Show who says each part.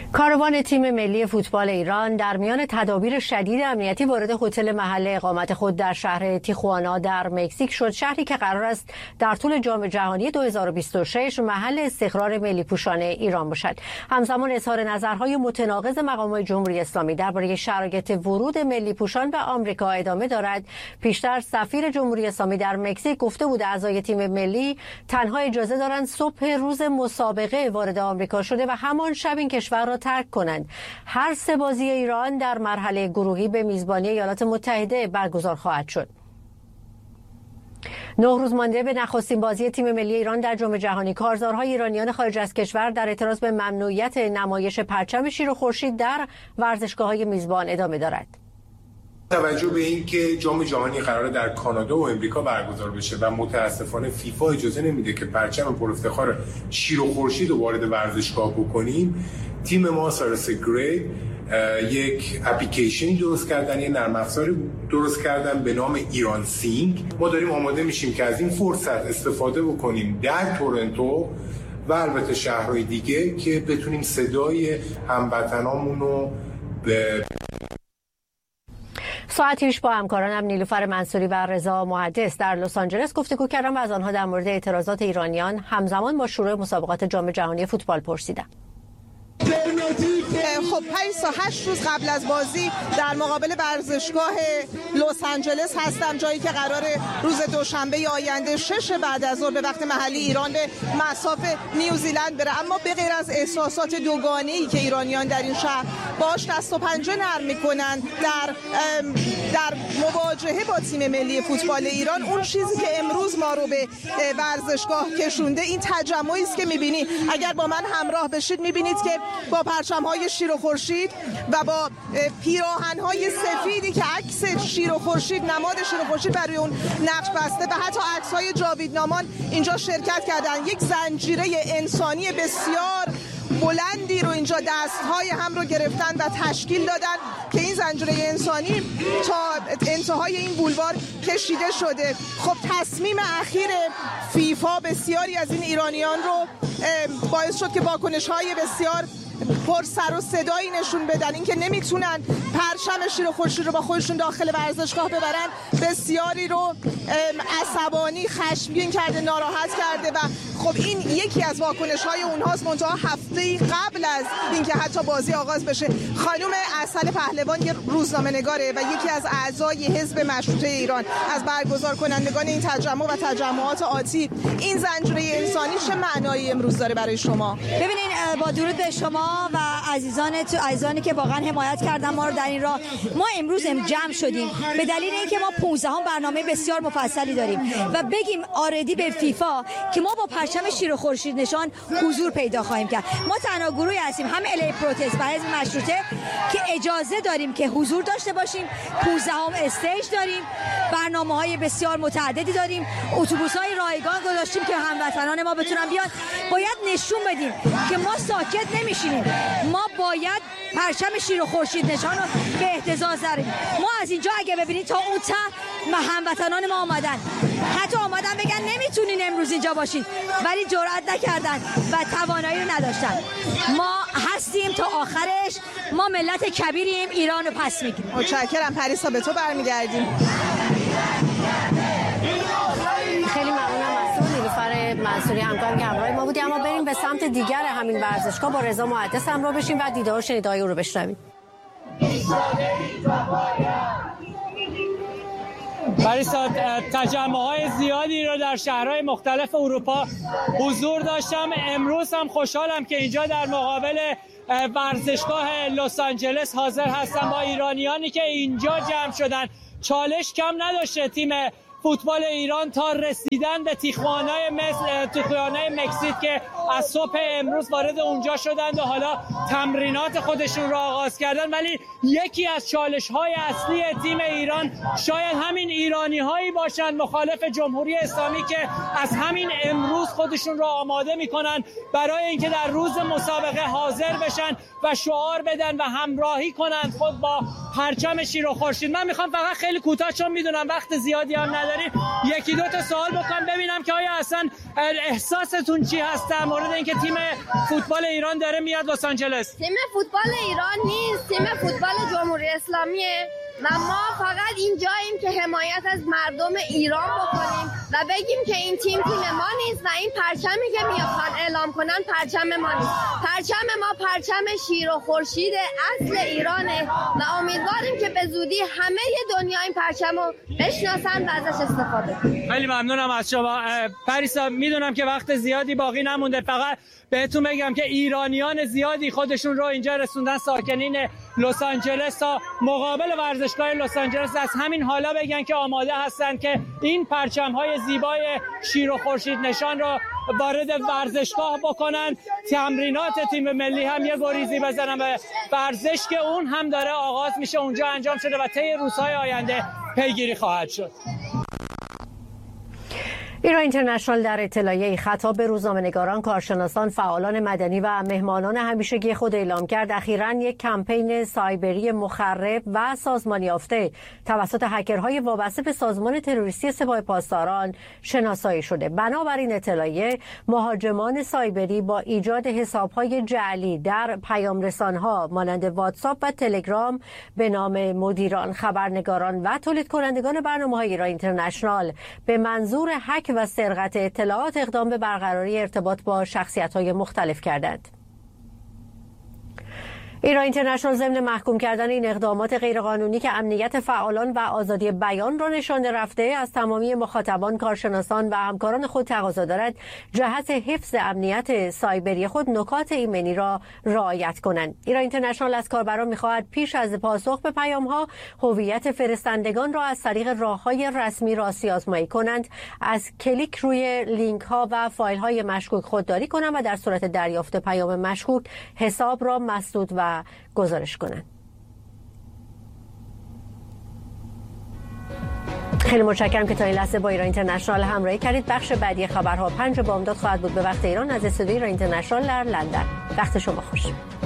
Speaker 1: کاروان تیم ملی فوتبال ایران در میان تدابیر شدید امنیتی وارد هتل محل اقامت خود در شهر تیخوانا در مکزیک شد، شهری که قرار است در طول جام جهانی 2026 محل استقرار ملی پوشان ایران باشد. همزمان اظهار نظرهای متناقض مقامات جمهوری اسلامی درباره شرایط ورود ملی پوشان به آمریکا ادامه دارد. پیشتر سفیر جمهوری اسلامی در مکزیک گفته بود اعضای تیم ملی تنها اجازه دارند صبح روز مسابقه وارد آمریکا شده و همان شب این کشور را ترک کنند. هر سه بازی ایران در مرحله گروهی به میزبانی ایالات متحده برگزار خواهد شد. 9 روز مانده به نخستین بازی تیم ملی ایران در جام جهانی، کارزارهای ایرانیان خارج از کشور در اعتراض به ممنوعیت نمایش پرچم شیر و خورشید در ورزشگاه‌های میزبان ادامه دارد.
Speaker 2: توجه به این که جام جهانی قراره در کانادا و امریکا برگزار بشه و متاسفانه فیفا اجازه نمیده که پرچم پرافتخار شیر و خورشید رو وارد ورزشگاه بکنیم، تیم ما سارس گرید یک اپلیکیشنی درست کردن، یه نرم افزاری درست کردن به نام ایران سینک. ما داریم آماده میشیم که از این فرصت استفاده بکنیم در تورنتو و البته شهرهای دیگه که بتونیم صدای هموطنامون رو به
Speaker 1: ساعتیش با همکارانم نیلوفر منصوری و رضا محدث در لس آنجلس گفتگو کردم و از آنها در مورد اعتراضات ایرانیان همزمان با شروع مسابقات جام جهانی فوتبال پرسیدم.
Speaker 3: خب 8 روز قبل از بازی در مقابل ورزشگاه لس آنجلس هستم، جایی که قراره روز دوشنبه آینده 6 بعد از ظهر به وقت محلی ایران به مصاف نیوزیلند بره. اما به غیر از احساسات دوگانه‌ای که ایرانیان در این شهر باش دست و پنجه نرم میکنن در مواجهه با تیم ملی فوتبال ایران، اون چیزی که امروز ما رو به ورزشگاه کشونده این تجمعی است که می‌بینی. اگر با من همراه بشید می‌بینید که با پرچم‌های شیر و خورشید و با پیراهن‌های سفیدی که عکس شیر و خورشید، نماد شیر و خورشید برای اون نقش بسته و حتی عکس‌های جاویدنامان اینجا شرکت کردن. یک زنجیره انسانی بسیار بلندی رو اینجا دستهای هم رو گرفتن و تشکیل دادن که این زنجیره انسانی تا انتهای این بولوار کشیده شده. خب تصمیم اخیر فیفا بسیاری از این ایرانیان رو باعث شد که واکنش‌های بسیار پر سر و صدایی نشون بدن. اینکه نمیتونن پرچم شیر و خورشید رو با خودشون داخل ورزشگاه ببرن بسیاری رو عصبانی، خشمگین کرده، ناراحت کرده و خب این یکی از واکنش‌های اونهاست. منتها هفته قبل از اینکه حتی بازی آغاز بشه، خانم عسل پهلوان یه روزنامه‌نگاره و یکی از اعضای حزب مشروطه ایران، از برگزار کنندگان این تجمع و تجمعات آتی، این زنجیره انسانی چه معنایی امروز داره برای شما؟
Speaker 4: ببینین، با درود به شما و عزیزانی که واقعا حمایت کردن ما رو در این راه. ما امروز جمع شدیم به دلیل اینکه ما 15 برنامه بسیار مفصلی داریم و بگیم آردی به فیفا که ما با پرچم شیر و خورشید نشان حضور پیدا خواهیم کرد. ما تنها گروهی هستیم، هم الی پروتست و حزب مشروطه، که اجازه داریم که حضور داشته باشیم. 15 استیج داریم، برنامه‌های بسیار متعددی داریم، اتوبوس‌های رایگان گذاشتیم که هموطنان ما بتونن بیان. باید نشون بدیم که ما ساکت نمیشینیم، ما باید پرچم شیر و خورشید نشان رو به اهتزاز داریم. ما از اینجا اگه ببینید تا اون ته هموطنان ما آمدن، حتی آمدن بگن نمیتونین امروز اینجا باشید، ولی جرئت نکردن و توانایی رو نداشتن. ما هستیم تا آخرش، ما ملت کبیریم، ایران رو پس میگیریم.
Speaker 3: متشکرم پریسا، به تو برمیگردیم.
Speaker 1: خیلی ممنونم از تو نیلوفر منصوری همکارم که همراه ما بودی. اما بریم به سمت دیگر همین ورزشگاه با رضا محدث همراه بشیم و دیدار و شنیدهای او رو بشنویم.
Speaker 5: پریسا، تجمع‌های زیادی رو در شهرهای مختلف اروپا حضور داشتم. امروز هم خوشحالم که اینجا در مقابل ورزشگاه لس آنجلس حاضر هستم با ایرانیانی که اینجا جمع شدن. چالش کم نداشته تیم فوتبال ایران تا رسیدن به تیخوانای مکزیک که از صبح امروز وارد اونجا شدند و حالا تمرینات خودشون رو آغاز کردن. ولی یکی از چالش‌های اصلی تیم ایران شاید همین ایرانی‌هایی باشند مخالف جمهوری اسلامی که از همین امروز خودشون رو آماده می‌کنن برای اینکه در روز مسابقه حاضر بشن و شعار بدن و همراهی کنند خود با پرچم شیر و خورشید. من میخوام فقط خیلی کوتاه، چون میدونم وقت زیادی هم ندارم، داریم یکی دو تا سوال بکنم ببینم که آیا اصلا احساستون چی هست در مورد اینکه تیم فوتبال ایران داره میاد لس آنجلس؟
Speaker 6: تیم فوتبال ایران نیست، تیم فوتبال جمهوری اسلامیه و ما فقط اینجاییم که حمایت از مردم ایران بکنیم و بگیم که این تیم ما نیست و این پرچمی که میخوان اعلام کنن پرچم ما نیست. پرچم ما پرچم شیر و خورشید اصل ایرانه و امیدواریم که به زودی همه دنیا این پرچم رو بشناسن و ازش استفاده کنن.
Speaker 5: خیلی ممنونم از شما پریسا. میدونم که وقت زیادی باقی نمونده، فقط بهتون بگم که ایرانیان زیادی خودشون رو اینجا رسوندن، ساکنین لس آنجلس، تا مقابل ورزشگاه لس آنجلس از همین حالا بگن که آماده هستن که این پرچم‌های زیبای شیر و خورشید نشان رو وارد ورزشگاه بکنن. تمرینات تیم ملی هم یه گریزی بزنن به ورزش که اون هم داره آغاز میشه، اونجا انجام شده و طی روزهای آینده پیگیری خواهد شد.
Speaker 1: ایران اینترنشنال در اطلاعیه‌ای خطاب به روزنامه‌نگاران، کارشناسان، فعالان مدنی و مهمانان همیشگی خود اعلام کرد اخیراً یک کمپین سایبری مخرب و سازمان یافته توسط هکرهای وابسته به سازمان تروریستی سپاه پاسداران شناسایی شده. بنابراین اطلاعیه مهاجمان سایبری با ایجاد حساب‌های جعلی در پیام‌رسان‌ها مانند واتساپ و تلگرام به نام مدیران، خبرنگاران و تولید کنندگان برنامه‌های ایران اینترنشنال به منظور هک و سرقت اطلاعات اقدام به برقراری ارتباط با شخصیت‌های مختلف کردند. ایران اینترنشنال ضمن محکوم کردن این اقدامات غیرقانونی که امنیت فعالان و آزادی بیان را نشانده رفته، از تمامی مخاطبان، کارشناسان و همکاران خود تقاضا دارد جهت حفظ امنیت سایبری خود نکات ایمنی را رعایت کنند. ایران اینترنشنال از کاربران می‌خواهد پیش از پاسخ به پیام‌ها هویت فرستندگان را از طریق راه‌های رسمی راستی آزمایی کنند، از کلیک روی لینک‌ها و فایل‌های مشکوک خودداری کنند و در صورت دریافت پیام مشکوک حساب را مسدود و گزارش کنند. خیلی متشکرم که تا این لحظه با ایران اینترنشنال همراهی کردید. بخش بعدی خبرها 5 بامداد خواهد بود به وقت ایران از استودیوی ایران اینترنشنال در لندن. وقت شما خوش.